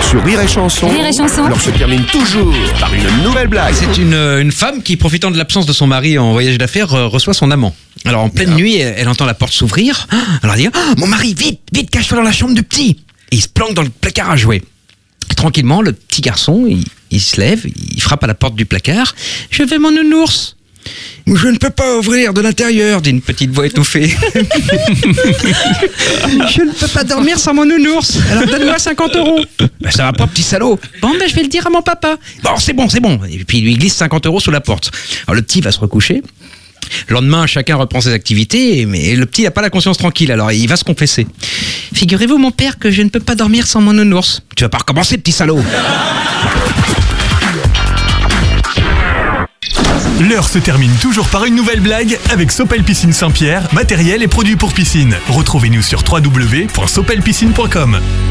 Sur Rire et Chanson, Rire et Chanson. l'heure se termine toujours par une nouvelle blague. C'est une femme qui, profitant de l'absence de son mari en voyage d'affaires, reçoit son amant. Alors en pleine nuit, elle entend la porte s'ouvrir. Alors elle dit « Mon mari, vite, vite, cache-toi dans la chambre du petit !» Et il se planque dans le placard à jouets. Et tranquillement, le petit garçon, il se lève, il frappe à la porte du placard. « Je veux mon nounours !» « Je ne peux pas ouvrir de l'intérieur !» dit une petite voix étouffée. « Je ne peux pas dormir sans mon nounours, alors donne-moi 50 €. Ben, ça va pas, petit salaud. Bon, ben je vais le dire à mon papa. Bon, c'est bon. Et puis il lui glisse 50 € sous la porte. Alors le petit va se recoucher. Le lendemain, chacun reprend ses activités, mais le petit n'a pas la conscience tranquille, alors il va se confesser. « Figurez-vous, mon père, que je ne peux pas dormir sans mon nounours. »« Tu vas pas recommencer, petit salaud !» L'heure se termine toujours par une nouvelle blague avec Sopel Piscine Saint-Pierre, matériel et produits pour piscine. Retrouvez-nous sur www.sopelpiscine.com.